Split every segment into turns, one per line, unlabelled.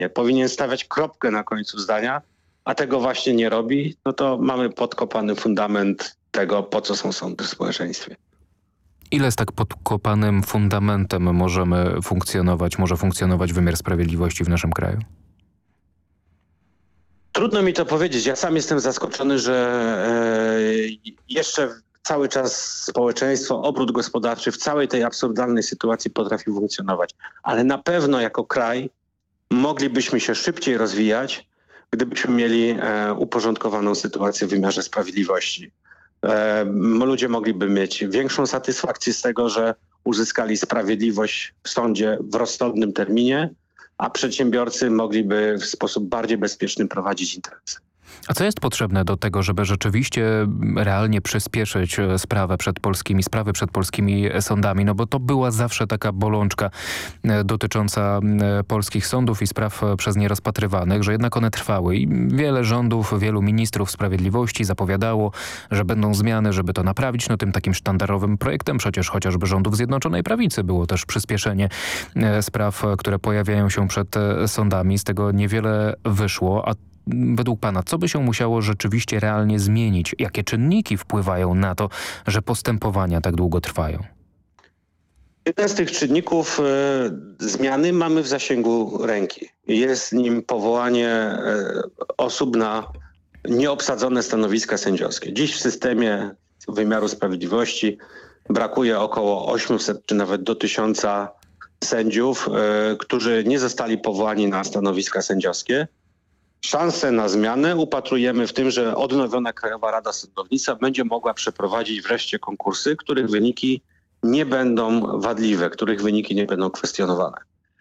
odwrotnie. Powinien stawiać kropkę na końcu zdania, a tego właśnie nie robi, no to mamy podkopany fundament tego, po co są sądy w społeczeństwie.
Ile z tak podkopanym fundamentem może funkcjonować wymiar sprawiedliwości w naszym kraju?
Trudno mi to powiedzieć. Ja sam jestem zaskoczony, że jeszcze cały czas społeczeństwo, obrót gospodarczy w całej tej absurdalnej sytuacji potrafi funkcjonować. Ale na pewno jako kraj moglibyśmy się szybciej rozwijać, gdybyśmy mieli uporządkowaną sytuację w wymiarze sprawiedliwości. Ludzie mogliby mieć większą satysfakcję z tego, że uzyskali sprawiedliwość w sądzie w rozsądnym terminie, a przedsiębiorcy mogliby w sposób bardziej bezpieczny prowadzić interesy.
A co jest potrzebne do tego, żeby rzeczywiście realnie przyspieszyć sprawy przed polskimi sądami? No bo to była zawsze taka bolączka dotycząca polskich sądów i spraw przez nie rozpatrywanych, że jednak one trwały i wiele rządów, wielu ministrów sprawiedliwości zapowiadało, że będą zmiany, żeby to naprawić. No tym takim sztandarowym projektem przecież chociażby rządów Zjednoczonej Prawicy było też przyspieszenie spraw, które pojawiają się przed sądami. Z tego niewiele wyszło, a według pana, co by się musiało rzeczywiście realnie zmienić? Jakie czynniki wpływają na to, że postępowania tak długo trwają?
Jeden z tych czynników zmiany mamy w zasięgu ręki. Jest nim powołanie osób na nieobsadzone stanowiska sędziowskie. Dziś w systemie wymiaru sprawiedliwości brakuje około 800 czy nawet do 1000 sędziów, którzy nie zostali powołani na stanowiska sędziowskie. Szansę na zmianę upatrujemy w tym, że odnowiona Krajowa Rada Sądownictwa będzie mogła przeprowadzić wreszcie konkursy, których wyniki nie będą wadliwe, których wyniki nie będą kwestionowane.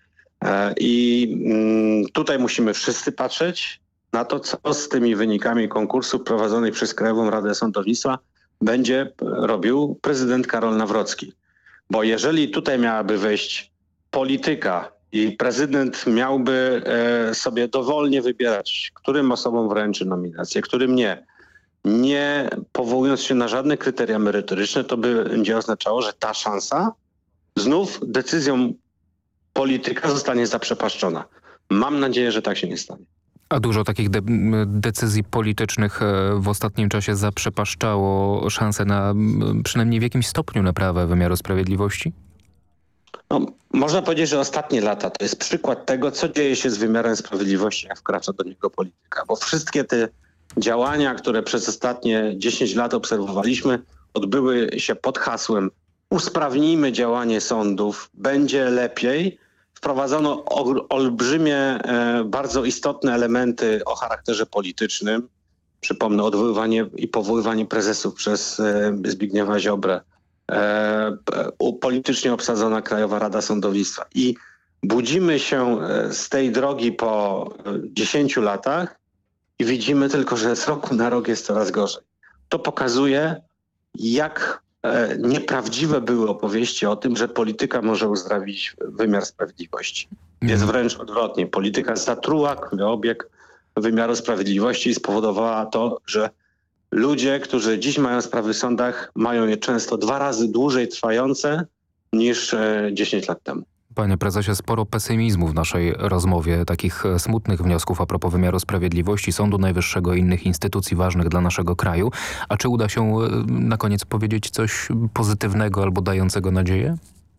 I tutaj musimy wszyscy patrzeć na to, co z tymi wynikami konkursu prowadzonych przez Krajową Radę Sądownictwa będzie robił prezydent Karol Nawrocki. Bo jeżeli tutaj miałaby wejść polityka i prezydent miałby sobie dowolnie wybierać, którym osobom wręczy nominację, którym nie powołując się na żadne kryteria merytoryczne, to będzie oznaczało, że ta szansa znów decyzją polityka zostanie zaprzepaszczona. Mam nadzieję, że tak się nie stanie.
A dużo takich decyzji politycznych w ostatnim czasie zaprzepaszczało szansę na przynajmniej w jakimś stopniu naprawę wymiaru sprawiedliwości?
No, można powiedzieć, że ostatnie lata to jest przykład tego, co dzieje się z wymiarem sprawiedliwości, jak wkracza do niego polityka. Bo wszystkie te działania, które przez ostatnie 10 lat obserwowaliśmy, odbyły się pod hasłem usprawnijmy działanie sądów, będzie lepiej. Wprowadzono olbrzymie, bardzo istotne elementy o charakterze politycznym. Przypomnę, odwoływanie i powoływanie prezesów przez Zbigniewa Ziobrę. Politycznie obsadzona Krajowa Rada Sądownictwa. I budzimy się z tej drogi po 10 latach i widzimy tylko, że z roku na rok jest coraz gorzej. To pokazuje, jak nieprawdziwe były opowieści o tym, że polityka może uzdrowić wymiar sprawiedliwości. Jest wręcz odwrotnie. Polityka zatruła krwiobieg wymiaru sprawiedliwości i spowodowała to, że ludzie, którzy dziś mają sprawy w sądach, mają je często 2 razy dłużej trwające niż 10 lat temu.
Panie prezesie, sporo pesymizmu w naszej rozmowie, takich smutnych wniosków a propos wymiaru sprawiedliwości, Sądu Najwyższego i innych instytucji ważnych dla naszego kraju. A czy uda się na koniec powiedzieć coś pozytywnego albo dającego nadzieję?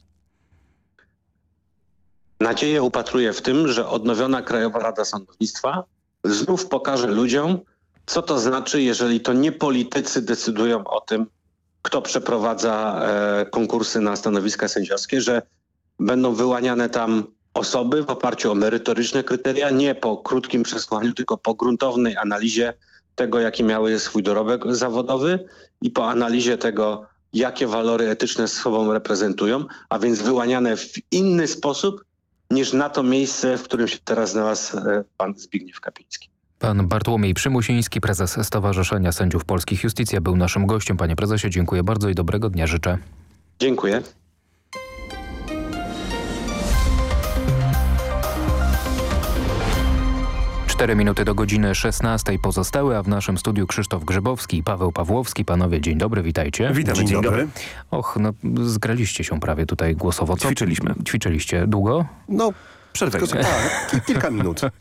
Nadzieję upatruję w tym, że odnowiona Krajowa Rada Sądownictwa znów pokaże ludziom, co to znaczy, jeżeli to nie politycy decydują o tym, kto przeprowadza konkursy na stanowiska sędziowskie, że będą wyłaniane tam osoby w oparciu o merytoryczne kryteria, nie po krótkim przesłuchaniu, tylko po gruntownej analizie tego, jaki miały swój dorobek zawodowy i po analizie tego, jakie walory etyczne z sobą reprezentują, a więc wyłaniane w inny sposób niż na to miejsce, w którym się teraz znalazł pan Zbigniew Kapiński.
Pan Bartłomiej Przymusiński, prezes Stowarzyszenia Sędziów Polskich Iustitia, był naszym gościem. Panie prezesie, dziękuję bardzo i dobrego dnia życzę.
Dziękuję.
Cztery minuty do godziny 16 pozostałe, a w naszym studiu Krzysztof Grzybowski i Paweł Pawłowski. Panowie, dzień dobry, witajcie.
Witamy, dzień dobry.
Och, no zgraliście się prawie tutaj głosowo.
Ćwiczyliśmy.
Ćwiczyliście długo?
No, Przerwę.
Tak, kilka minut.